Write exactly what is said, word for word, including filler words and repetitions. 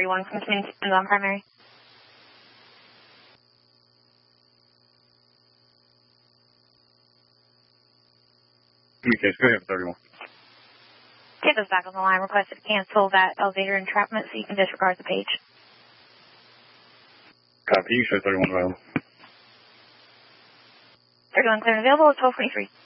thirty-one from communications on primary. Communications, go ahead for thirty-one. Get us back on the line. Requested to cancel that elevator entrapment so you can disregard the page. Copy. You show thirty-one available. thirty-one clear and available at twelve forty-three.